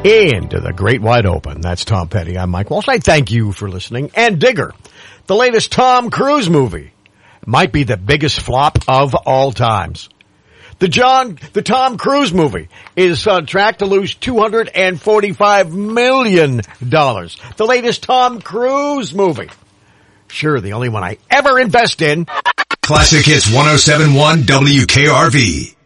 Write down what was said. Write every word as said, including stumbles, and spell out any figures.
into the great wide open. That's Tom Petty. I'm Mike Walsh. I thank you for listening. And Digger, the latest Tom Cruise movie, might be the biggest flop of all times. The John, the Tom Cruise movie is on track to lose two hundred forty-five million dollars. The latest Tom Cruise movie. Sure, the only one I ever invest in. Classic Hits one oh seven point one W K R V.